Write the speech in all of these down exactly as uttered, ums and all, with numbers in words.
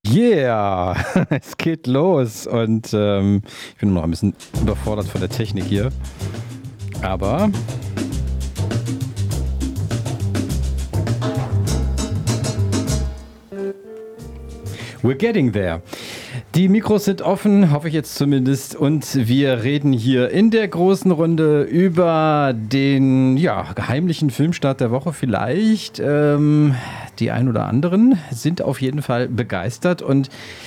Yeah, es geht los und ähm, ich bin noch ein bisschen überfordert von der Technik hier, aber we're getting there. Die Mikros sind offen, hoffe ich jetzt zumindest, und wir reden hier in der großen Runde über den ja, heimlichen Filmstart der Woche vielleicht. Ähm, die ein oder anderen sind auf jeden Fall begeistert und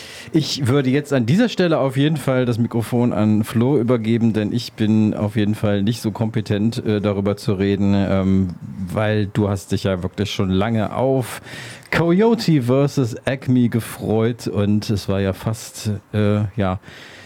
ich würde jetzt an dieser Stelle auf jeden Fall das Mikrofon an Flo übergeben, denn ich bin auf jeden Fall nicht so kompetent, äh, darüber zu reden, ähm, weil du hast dich ja wirklich schon lange auf Coyote versus. Acme gefreut und es war ja fast äh, ja,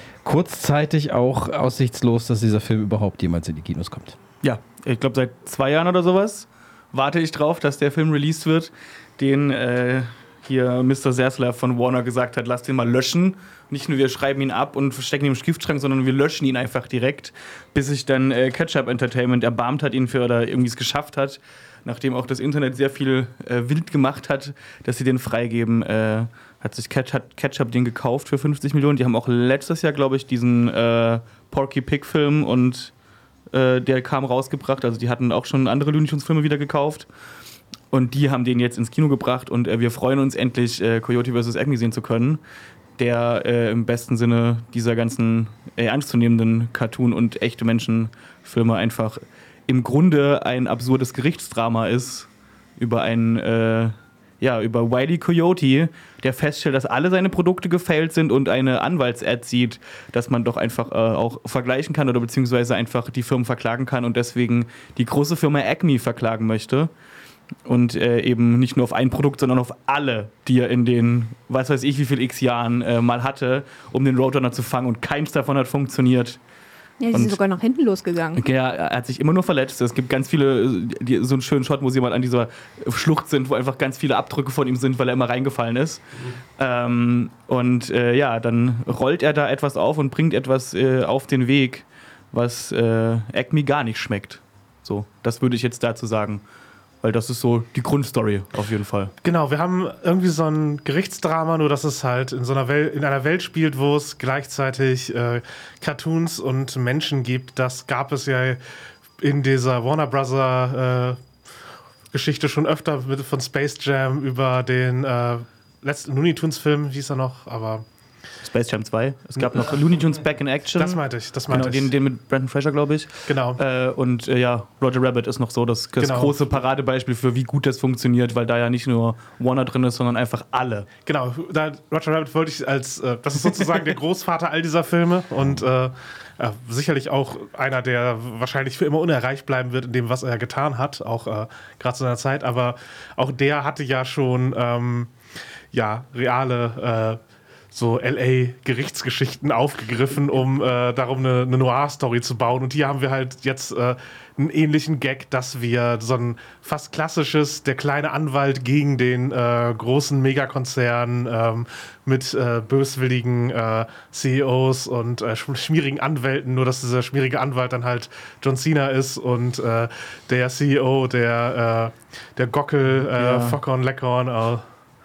kurzzeitig auch aussichtslos, dass dieser Film überhaupt jemals in die Kinos kommt. Ja, ich glaube seit zwei Jahren oder sowas warte ich drauf, dass der Film released wird, den äh, hier Mister Zaslav von Warner gesagt hat, lass den mal löschen. Nicht nur wir schreiben ihn ab und stecken ihn im Giftschrank, sondern wir löschen ihn einfach direkt, bis sich dann äh, Ketchup Entertainment erbarmt hat, ihn für oder irgendwie es geschafft hat, nachdem auch das Internet sehr viel äh, wild gemacht hat, dass sie den freigeben, äh, hat sich Ketchup, Ketchup den gekauft für fünfzig Millionen. Die haben auch letztes Jahr, glaube ich, diesen äh, Porky Pig Film und äh, der kam rausgebracht. Also die hatten auch schon andere Looney Tunes Filme wieder gekauft. Und die haben den jetzt ins Kino gebracht und äh, wir freuen uns endlich, äh, Coyote versus. Acme sehen zu können, der äh, im besten Sinne dieser ganzen äh, ernstzunehmenden Cartoon- und echte Menschenfilme einfach im Grunde ein absurdes Gerichtsdrama ist über einen, äh, ja, über Wile E. Coyote, der feststellt, dass alle seine Produkte gefailt sind und eine Anwalts-Ad sieht, dass man doch einfach äh, auch vergleichen kann oder beziehungsweise einfach die Firmen verklagen kann und deswegen die große Firma Acme verklagen möchte. Und äh, eben nicht nur auf ein Produkt, sondern auf alle, die er in den, weiß weiß ich wie viel x Jahren äh, mal hatte, um den Roadrunner zu fangen und keins davon hat funktioniert. Ja, die und sind sogar nach hinten losgegangen. Ja, er hat sich immer nur verletzt. Es gibt ganz viele, die, so einen schönen Shot, wo sie mal an dieser Schlucht sind, wo einfach ganz viele Abdrücke von ihm sind, weil er immer reingefallen ist. Mhm. Ähm, und äh, ja, dann rollt er da etwas auf und bringt etwas äh, auf den Weg, was äh, Acme gar nicht schmeckt. So, das würde ich jetzt dazu sagen. Weil das ist so die Grundstory auf jeden Fall. Genau, wir haben irgendwie so ein Gerichtsdrama, nur dass es halt in so einer Welt, in einer Welt spielt, wo es gleichzeitig äh, Cartoons und Menschen gibt. Das gab es ja in dieser Warner Brother äh, Geschichte schon öfter mit, von Space Jam über den äh, letzten Looney Tunes Film, wie hieß er noch, aber Space Jam zwei. Es gab noch Looney Tunes Back in Action. Das meinte ich, das meinte genau, den, den mit Brendan Fraser, glaube ich. Genau. Äh, und äh, ja, Roger Rabbit ist noch so das, das genau. große Paradebeispiel für, wie gut das funktioniert, weil da ja nicht nur Warner drin ist, sondern einfach alle. Genau, da, Roger Rabbit wollte ich als, äh, das ist sozusagen der Großvater all dieser Filme und äh, ja, sicherlich auch einer, der wahrscheinlich für immer unerreicht bleiben wird in dem, was er getan hat, auch äh, gerade zu seiner Zeit, aber auch der hatte ja schon ähm, ja, reale äh, so L A-Gerichtsgeschichten aufgegriffen, um äh, darum eine, eine Noir-Story zu bauen. Und hier haben wir halt jetzt äh, einen ähnlichen Gag, dass wir so ein fast klassisches, der kleine Anwalt gegen den äh, großen Megakonzern ähm, mit äh, böswilligen äh, C E Os und äh, schmierigen Anwälten, nur dass dieser schmierige Anwalt dann halt John Cena ist und äh, der C E O, der, äh, der Gockel, äh, ja. Fockhorn, Leckhorn, äh,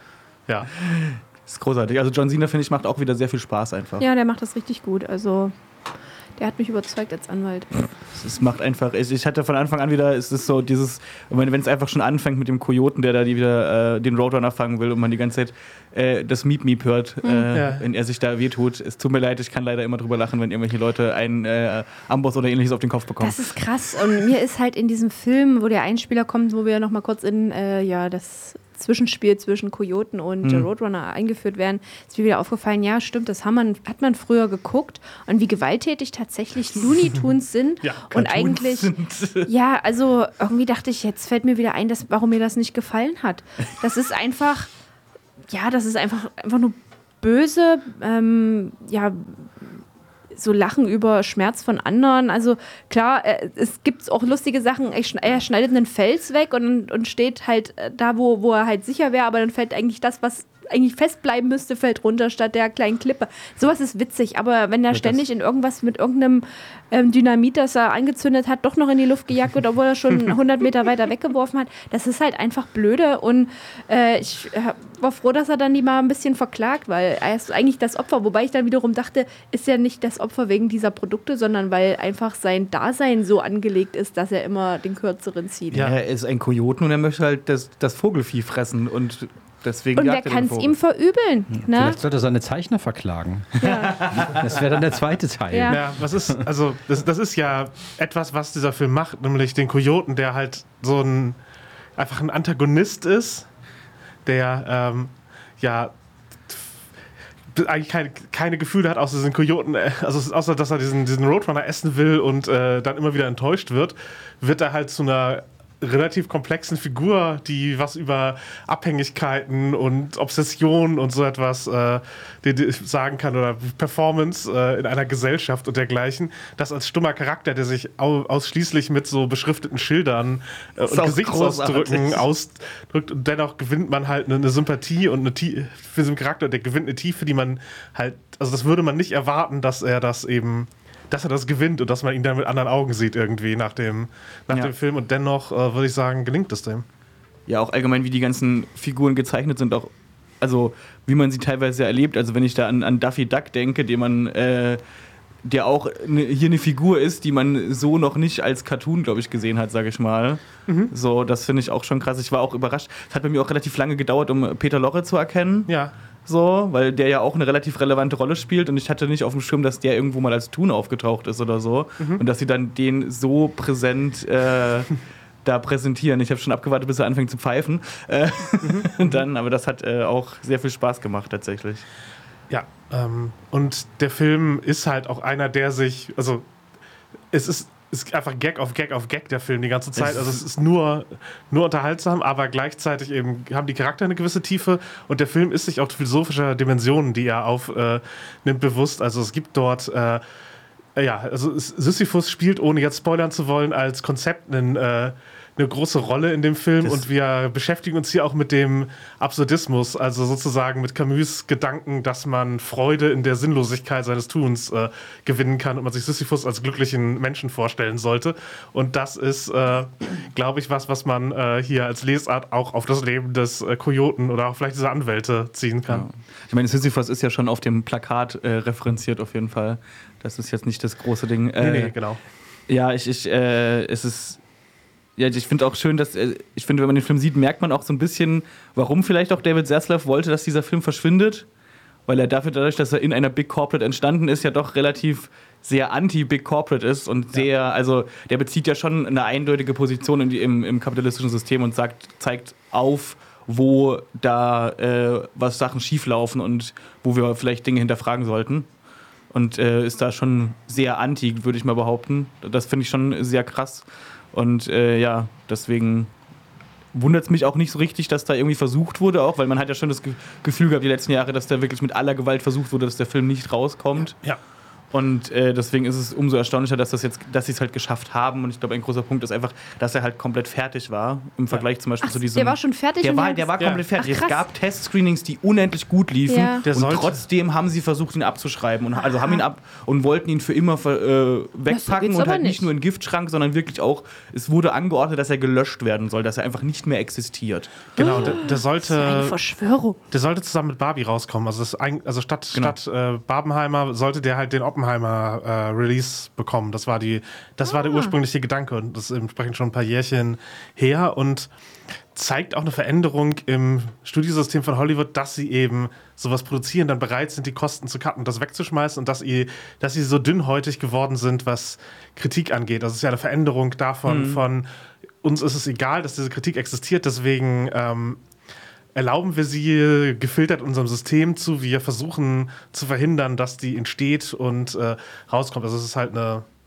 ja. Das ist großartig. Also John Cena, finde ich, macht auch wieder sehr viel Spaß einfach. Ja, der macht das richtig gut. Also der hat mich überzeugt als Anwalt. Es macht einfach, ich, ich hatte von Anfang an wieder, es ist so dieses, wenn es einfach schon anfängt mit dem Kojoten, der da die wieder äh, den Roadrunner fangen will und man die ganze Zeit äh, das Miep Miep hört, mhm. äh, ja. wenn er sich da wehtut. Es tut mir leid, ich kann leider immer drüber lachen, wenn irgendwelche Leute einen äh, Amboss oder ähnliches auf den Kopf bekommen. Das ist krass. Und mir ist halt in diesem Film, wo der Einspieler kommt, wo wir noch mal kurz in äh, ja, das Zwischenspiel zwischen Kojoten und hm. Roadrunner eingeführt werden, ist mir wieder aufgefallen, ja, stimmt, das haben man, hat man früher geguckt und wie gewalttätig tatsächlich Looney Tunes sind. Ja, und eigentlich, sind. ja, also irgendwie dachte ich, jetzt fällt mir wieder ein, dass, warum mir das nicht gefallen hat. Das ist einfach, ja, das ist einfach, einfach nur böse, ähm, ja, so Lachen über Schmerz von anderen. Also klar, äh, es gibt auch lustige Sachen. Er schneidet einen Fels weg und, und steht halt da, wo, wo er halt sicher wäre, aber dann fällt eigentlich das, was eigentlich festbleiben müsste, fällt runter statt der kleinen Klippe. Sowas ist witzig, aber wenn er ja, ständig in irgendwas mit irgendeinem ähm, Dynamit, das er angezündet hat, doch noch in die Luft gejagt wird, obwohl er schon hundert Meter weiter weggeworfen hat, das ist halt einfach blöde und äh, ich äh, war froh, dass er dann die mal ein bisschen verklagt, weil er ist eigentlich das Opfer, wobei ich dann wiederum dachte, ist ja nicht das Opfer wegen dieser Produkte, sondern weil einfach sein Dasein so angelegt ist, dass er immer den Kürzeren zieht. Ja, er ist ein Kojoten und er möchte halt das, das Vogelvieh fressen und deswegen und wer kann es ihm verübeln? Hm. Ne? Vielleicht sollte er seine Zeichner verklagen. Ja. Das wäre dann der zweite Teil. Ja, ja was ist, also das, das ist ja etwas, was dieser Film macht, nämlich den Kojoten, der halt so ein einfach ein Antagonist ist, der ähm, ja eigentlich keine, keine Gefühle hat, außer diesen Kojoten, also außer dass er diesen, diesen Roadrunner essen will und äh, dann immer wieder enttäuscht wird, wird er halt zu einer relativ komplexen Figur, die was über Abhängigkeiten und Obsessionen und so etwas äh, die, die sagen kann oder Performance äh, in einer Gesellschaft und dergleichen. Das als stummer Charakter, der sich au- ausschließlich mit so beschrifteten Schildern äh, und Gesichtsausdrücken ausdrückt und dennoch gewinnt man halt eine, eine Sympathie und eine Tie- für so einen Charakter, der gewinnt eine Tiefe, die man halt, also das würde man nicht erwarten, dass er das eben dass er das gewinnt und dass man ihn dann mit anderen Augen sieht irgendwie nach dem, nach ja. dem Film. Und dennoch, äh, würde ich sagen, gelingt es dem. Ja, auch allgemein, wie die ganzen Figuren gezeichnet sind, auch, also wie man sie teilweise erlebt. Also wenn ich da an, an Daffy Duck denke, den man, äh, der auch ne, hier eine Figur ist, die man so noch nicht als Cartoon, glaube ich, gesehen hat, sage ich mal. Mhm. So, das finde ich auch schon krass. Ich war auch überrascht. Es hat bei mir auch relativ lange gedauert, um Peter Lorre zu erkennen. Ja. So, weil der ja auch eine relativ relevante Rolle spielt und ich hatte nicht auf dem Schirm, dass der irgendwo mal als Toon aufgetaucht ist oder so mhm. und dass sie dann den so präsent äh, da präsentieren. Ich habe schon abgewartet, bis er anfängt zu pfeifen. Äh, mhm. dann, aber das hat äh, auch sehr viel Spaß gemacht tatsächlich. Ja, ähm, und der Film ist halt auch einer, der sich, also es ist ist einfach Gag auf Gag auf Gag, der Film, die ganze Zeit. Also es ist nur, nur unterhaltsam, aber gleichzeitig eben haben die Charaktere eine gewisse Tiefe und der Film ist sich auch philosophischer Dimensionen, die er aufnimmt, äh, bewusst. Also es gibt dort, äh, ja, also Sisyphus spielt, ohne jetzt spoilern zu wollen, als Konzept einen, äh, eine große Rolle in dem Film das und wir beschäftigen uns hier auch mit dem Absurdismus, also sozusagen mit Camus' Gedanken, dass man Freude in der Sinnlosigkeit seines Tuns äh, gewinnen kann und man sich Sisyphus als glücklichen Menschen vorstellen sollte. Und das ist, äh, glaube ich, was, was man äh, hier als Lesart auch auf das Leben des äh, Kojoten oder auch vielleicht dieser Anwälte ziehen kann. Ja. Ich meine, Sisyphus ist ja schon auf dem Plakat äh, referenziert auf jeden Fall. Das ist jetzt nicht das große Ding. Äh, nee, nee, genau. Ja, ich, ich, äh, es ist Ja, ich finde auch schön, dass ich finde, wenn man den Film sieht, merkt man auch so ein bisschen, warum vielleicht auch David Zaslav wollte, dass dieser Film verschwindet, weil er dafür, dadurch, dass er in einer Big Corporate entstanden ist, ja doch relativ sehr anti-Big Corporate ist und sehr, ja. also der bezieht ja schon eine eindeutige Position in die, im, im kapitalistischen System und sagt, zeigt auf, wo da äh, was Sachen schieflaufen und wo wir vielleicht Dinge hinterfragen sollten. Und äh, ist da schon sehr anti, würde ich mal behaupten. Das finde ich schon sehr krass. Und äh, ja, deswegen wundert es mich auch nicht so richtig, dass da irgendwie versucht wurde, auch, weil man hat ja schon das Ge- Gefühl gehabt die letzten Jahre, dass da wirklich mit aller Gewalt versucht wurde, dass der Film nicht rauskommt. Ja. Und äh, deswegen ist es umso erstaunlicher, dass das jetzt, dass sie es halt geschafft haben. Und ich glaube, ein großer Punkt ist einfach, dass er halt komplett fertig war im Vergleich zum Beispiel Ach, zu diesem. Der war schon fertig. Der und war, der war komplett ja. fertig. Ach, es gab Testscreenings, die unendlich gut liefen. Ja. Der und sollte- trotzdem haben sie versucht, ihn abzuschreiben und also haben ihn ab und wollten ihn für immer ver, äh, wegpacken geht's und aber halt nicht nicht. nur in den Giftschrank, sondern wirklich auch. Es wurde angeordnet, dass er gelöscht werden soll, dass er einfach nicht mehr existiert. Genau, der, der Das ist eine sollte Verschwörung. der sollte zusammen mit Barbie rauskommen. Also, das ein, also statt, Genau. statt äh, Barbenheimer sollte der halt den Oppenheimer äh, Release bekommen. Das war die, das Ah. war der ursprüngliche Gedanke und das ist entsprechend schon ein paar Jährchen her und zeigt auch eine Veränderung im Studiosystem von Hollywood, dass sie eben sowas produzieren, dann bereit sind, die Kosten zu cutten, das wegzuschmeißen und dass sie, dass sie so dünnhäutig geworden sind, was Kritik angeht. Das ist ja eine Veränderung davon, Mhm. von uns ist es egal, dass diese Kritik existiert, deswegen ähm, erlauben wir sie gefiltert unserem System zu. Wir versuchen zu verhindern, dass die entsteht und äh, rauskommt. Also es ist halt eine,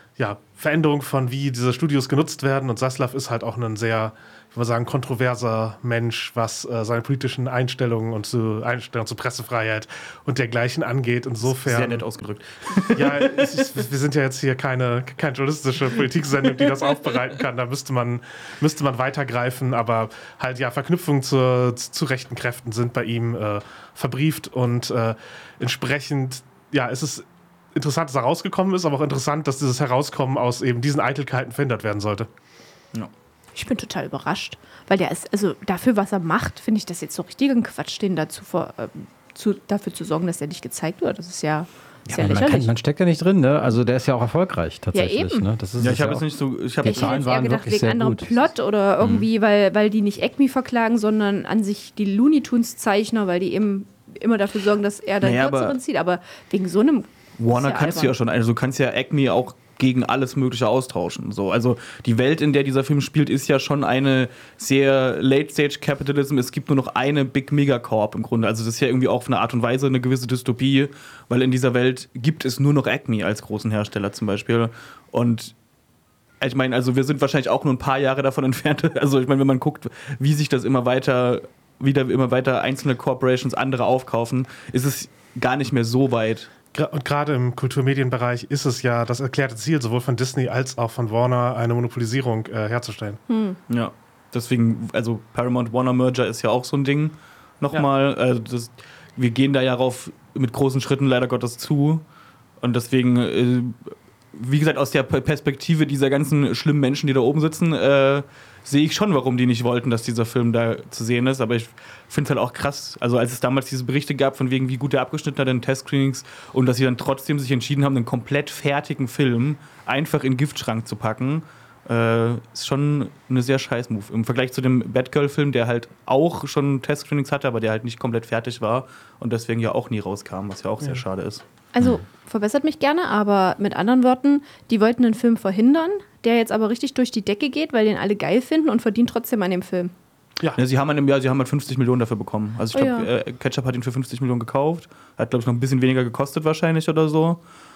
ja, Veränderung von wie diese Studios genutzt werden. Und Zaslav ist halt auch ein sehr, ich würde sagen, kontroverser Mensch, was äh, seine politischen Einstellungen und zu Einstellungen zur Pressefreiheit und dergleichen angeht. Insofern. Sehr nett ausgedrückt. Ja, es ist, wir sind ja jetzt hier keine, keine journalistische Politiksendung, die das aufbereiten kann. Da müsste man, müsste man weitergreifen. Aber halt, ja, Verknüpfungen zur, zu rechten Kräften sind bei ihm äh, verbrieft und äh, entsprechend, ja, es ist interessant, dass er rausgekommen ist, aber auch interessant, dass dieses Herauskommen aus eben diesen Eitelkeiten verhindert werden sollte. Ja. Ich bin total überrascht, weil der ist, also dafür, was er macht, finde ich das jetzt so richtigen Quatsch, den dazu vor, äh, zu, dafür zu sorgen, dass der nicht gezeigt wird. Das ist ja, ist ja, ja lächerlich. Man, kann, man steckt ja nicht drin, ne? Also der ist ja auch erfolgreich tatsächlich. Ja, eben. Ne? Das ist Ja, es ich habe ja jetzt auch. nicht so. Ich habe Ich hätte Zahlen jetzt eher waren gedacht, wirklich wegen sehr anderem gut. Plot oder irgendwie, mhm. weil, weil die nicht Acme verklagen, sondern an sich die Looney Tunes Zeichner, weil die eben immer dafür sorgen, dass er dann Naja, kürzeren aber zieht. Aber wegen so einem. Warner ist ja kannst du albern. ja schon, also du kannst ja Acme auch gegen alles Mögliche austauschen. So, also die Welt, in der dieser Film spielt, ist ja schon eine sehr Late-Stage-Capitalism. Es gibt nur noch eine Big Megacorp im Grunde. Also das ist ja irgendwie auch auf eine Art und Weise eine gewisse Dystopie, weil in dieser Welt gibt es nur noch Acme als großen Hersteller zum Beispiel. Und ich meine, also wir sind wahrscheinlich auch nur ein paar Jahre davon entfernt. Also ich meine, wenn man guckt, wie sich das immer weiter, wieder immer weiter einzelne Corporations andere aufkaufen, ist es gar nicht mehr so weit. Und gerade im Kulturmedienbereich ist es ja das erklärte Ziel, sowohl von Disney als auch von Warner, eine Monopolisierung äh, herzustellen. Hm. Ja, deswegen, also Paramount-Warner-Merger ist ja auch so ein Ding nochmal. Ja. Also das, wir gehen da ja rauf mit großen Schritten leider Gottes zu. Und deswegen, äh, wie gesagt, aus der Perspektive dieser ganzen schlimmen Menschen, die da oben sitzen, äh, sehe ich schon, warum die nicht wollten, dass dieser Film da zu sehen ist. Aber ich finde es halt auch krass. Also als es damals diese Berichte gab, von wegen, wie gut der abgeschnitten hat in Testscreenings und dass sie dann trotzdem sich entschieden haben, einen komplett fertigen Film einfach in den Giftschrank zu packen, äh, ist schon eine sehr scheiß Move. Im Vergleich zu dem Batgirl-Film, der halt auch schon Testscreenings hatte, aber der halt nicht komplett fertig war und deswegen ja auch nie rauskam, was ja auch sehr Ja. schade ist. Also, verbessert mich gerne, aber mit anderen Worten, die wollten einen Film verhindern, der jetzt aber richtig durch die Decke geht, weil den alle geil finden und verdienen trotzdem an dem Film. Ja. Ja, sie haben im Jahr, sie haben halt fünfzig Millionen dafür bekommen. Also ich Oh glaube, ja. äh, Ketchup hat ihn für fünfzig Millionen gekauft. Hat, glaube ich, noch ein bisschen weniger gekostet wahrscheinlich oder so.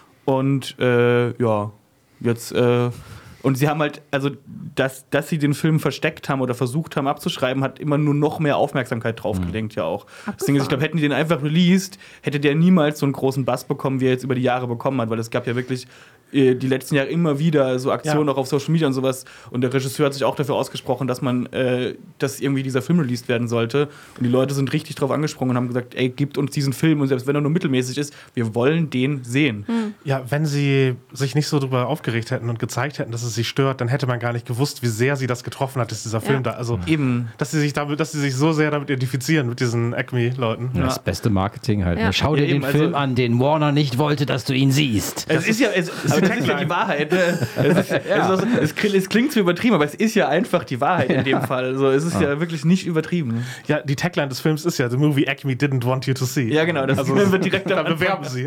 Und äh, ja, jetzt äh, und sie haben halt, also dass, dass sie den Film versteckt haben oder versucht haben abzuschreiben, hat immer nur noch mehr Aufmerksamkeit drauf gelenkt, ja auch. Deswegen, ich glaube, hätten die den einfach released, hätte der niemals so einen großen Bass bekommen, wie er jetzt über die Jahre bekommen hat, weil es gab ja wirklich äh, die letzten Jahre immer wieder so Aktionen Ja. auch auf Social Media und sowas. Und der Regisseur hat sich auch dafür ausgesprochen, dass man, äh, dass irgendwie dieser Film released werden sollte. Und die Leute sind richtig drauf angesprungen und haben gesagt, ey, gebt uns diesen Film und selbst wenn er nur mittelmäßig ist, wir wollen den sehen. Hm. Ja, wenn sie sich nicht so darüber aufgeregt hätten und gezeigt hätten, dass es sie stört, dann hätte man gar nicht gewusst, wie sehr sie das getroffen hat, dass dieser Film Ja. da, also Eben. dass sie sich damit, dass sie sich so sehr damit identifizieren mit diesen Acme-Leuten. Ja. Das beste Marketing halt. Ja. Ne? Schau dir Ja, den eben, also- Film an, den Warner nicht wollte, dass du ihn siehst. Es ist ja, es, aber das ist ja die Wahrheit. Ne? Es, ist, Ja. es, ist, es, klingt- es klingt so übertrieben, aber es ist ja einfach die Wahrheit in dem Fall. Also, es ist ja wirklich nicht übertrieben. Ja, die Tagline des Films ist ja The movie Acme didn't want you to see. Ja, genau. Das Also, wird direkt da am Anfang- bewerben sie.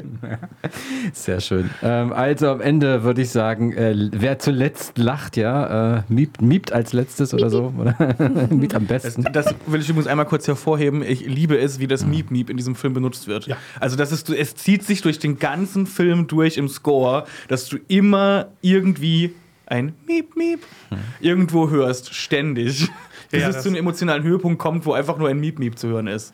Sehr schön. Ähm, also am Ende würde ich sagen, äh, wer zuletzt lacht, ja, äh, miebt, miebt als letztes oder so. Oder miebt am Das, besten. das will ich übrigens einmal kurz hervorheben. Ich liebe es, wie das Miep Miep in diesem Film benutzt wird. Ja. Also das ist, es zieht sich durch den ganzen Film durch im Score, dass du immer irgendwie ein Miep Miep irgendwo hörst, ständig. Bis Ja, es das- zu einem emotionalen Höhepunkt kommt, wo einfach nur ein Miep Miep zu hören ist.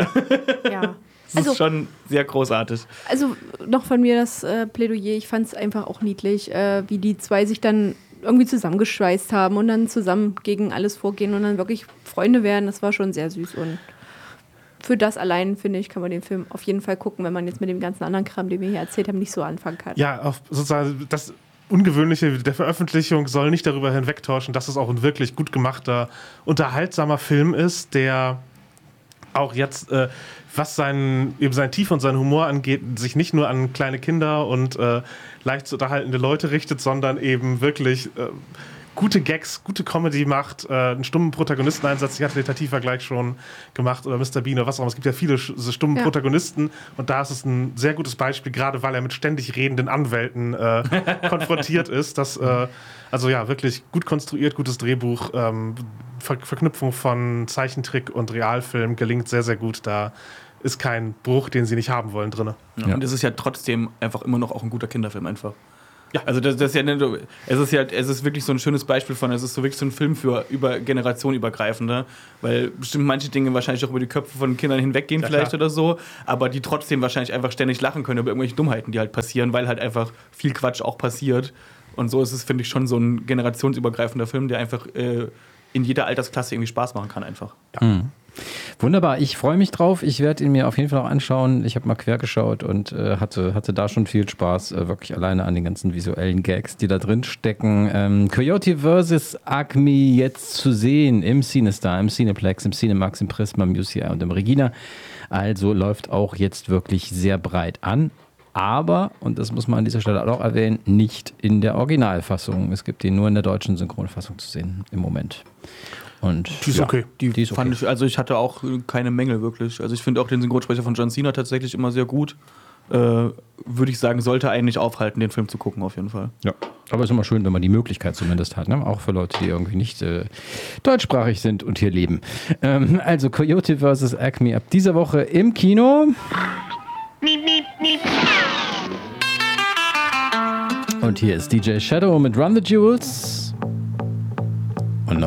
Ja. Das Also, ist schon sehr großartig. also noch von mir das äh, Plädoyer, ich fand es einfach auch niedlich, äh, wie die zwei sich dann irgendwie zusammengeschweißt haben und dann zusammen gegen alles vorgehen und dann wirklich Freunde werden. Das war schon sehr süß und für das allein, finde ich, kann man den Film auf jeden Fall gucken, wenn man jetzt mit dem ganzen anderen Kram, den wir hier erzählt haben, nicht so anfangen kann. Ja, auf, sozusagen das Ungewöhnliche der Veröffentlichung soll nicht darüber hinwegtäuschen, dass es auch ein wirklich gut gemachter, unterhaltsamer Film ist, der auch jetzt, äh, was seinen, eben seine Tiefe und seinen Humor angeht, sich nicht nur an kleine Kinder und äh, leicht zu unterhaltende Leute richtet, sondern eben wirklich äh, gute Gags, gute Comedy macht, äh, einen stummen Protagonisteneinsatz. Ich hatte den Tativ-Vergleich schon gemacht oder Mister Bean oder was auch immer. Es gibt ja viele sch- so stummen Ja. Protagonisten und da ist es ein sehr gutes Beispiel, gerade weil er mit ständig redenden Anwälten äh, konfrontiert ist. Das, äh, also ja, wirklich gut konstruiert, gutes Drehbuch, ähm, Ver- Verknüpfung von Zeichentrick und Realfilm gelingt sehr, sehr gut. Da ist kein Bruch, den sie nicht haben wollen, drin. Ja. Ja. Und es ist ja trotzdem einfach immer noch auch ein guter Kinderfilm einfach. Ja, also das, das ist ja, es ist ja, es ist wirklich so ein schönes Beispiel von, es ist so wirklich so ein Film für über Generation übergreifende, weil bestimmt manche Dinge wahrscheinlich auch über die Köpfe von Kindern hinweggehen ja, vielleicht klar. oder so, aber die trotzdem wahrscheinlich einfach ständig lachen können über irgendwelche Dummheiten, die halt passieren, weil halt einfach viel Quatsch auch passiert. Und so ist es, finde ich, schon so ein generationsübergreifender Film, der einfach äh, in jeder Altersklasse irgendwie Spaß machen kann einfach. Ja. Mhm. Wunderbar, ich freue mich drauf. Ich werde ihn mir auf jeden Fall auch anschauen. Ich habe mal quer geschaut und äh, hatte, hatte da schon viel Spaß, äh, wirklich alleine an den ganzen visuellen Gags, die da drin stecken. Ähm, Coyote versus. Acme jetzt zu sehen im CineStar, im Cineplex, im Cinemax, im Prisma, im U C I und im Regina. Also läuft auch jetzt wirklich sehr breit an. Aber, und das muss man an dieser Stelle auch erwähnen, nicht in der Originalfassung. Es gibt ihn nur in der deutschen Synchronfassung zu sehen im Moment. Und die ist ja, okay. Die, die ist okay. Fand ich, also ich hatte auch keine Mängel wirklich. Also ich finde auch den Synchronsprecher von John Cena tatsächlich immer sehr gut. Äh, würde ich sagen, sollte einen nicht aufhalten, den Film zu gucken auf jeden Fall. Ja, aber es ist immer schön, wenn man die Möglichkeit zumindest hat, ne? Auch für Leute, die irgendwie nicht äh, deutschsprachig sind und hier leben. Ähm, also Coyote versus. Acme ab dieser Woche im Kino. Und hier ist D J Shadow mit Run the Jewels.